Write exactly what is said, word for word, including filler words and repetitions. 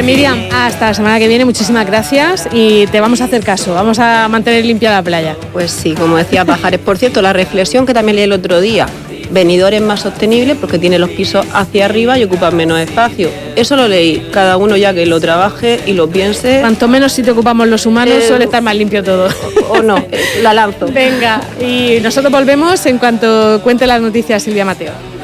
Pues Miriam, hasta la semana que viene, muchísimas gracias y te vamos a hacer caso, vamos a mantener limpia la playa. Pues sí, como decía Pajares. Por cierto, la reflexión que también leí el otro día, Benidorm es más sostenible porque tiene los pisos hacia arriba y ocupan menos espacio. Eso lo leí, cada uno ya que lo trabaje y lo piense. Cuanto menos si te ocupamos los humanos, eh, suele estar más limpio todo. O, o no, la lanzo. Venga, y nosotros volvemos en cuanto cuente las noticias Silvia Mateo.